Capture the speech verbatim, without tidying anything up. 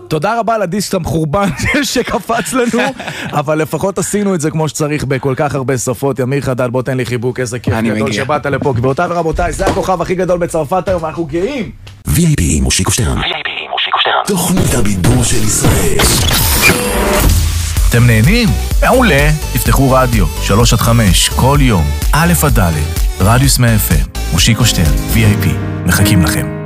תודה רבה לדיסק המחורבן שקפץ לנו, אבל לפחות עשינו את זה כמו שצריך בכל כך הרבה שפות. ימיר חדד, בוא תן לי חיבוק, איזה כיף גדול שבאת לפה. גבירותיי ורבותיי, זה הכוכב הכי גדול בצרפת היום, אנחנו גאים. וי איי פי מושיקו שטרן. וי איי פי מושיקו שטרן. תוכנית הבידור של ישראל. אתם נהנים? מעולה. תפתחו רדיו, שלוש עד חמש, כל יום, א' עד ד', רדיוס מאה אף אם, מושיקו שטרן, וי איי פי, מחכים לכם.